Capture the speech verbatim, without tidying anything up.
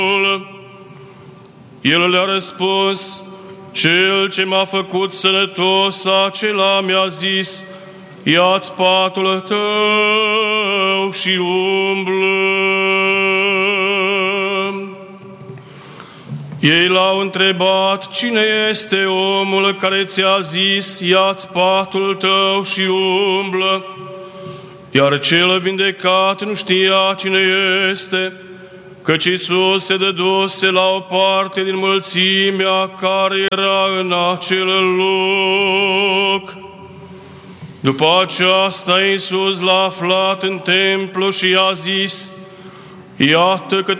El le-a răspuns: Cel ce m-a făcut sănătos, acela mi-a zis: ia-ți patul tău și umblă. Ei l-au întrebat: cine este omul care ți-a zis: ia-ți patul tău și umblă? Iar cel vindecat nu știa cine este, căci Iisus se dăduse la o parte din mulțimea care era în acel loc. După aceasta, Iisus l-a aflat în templu și i-a zis: iată că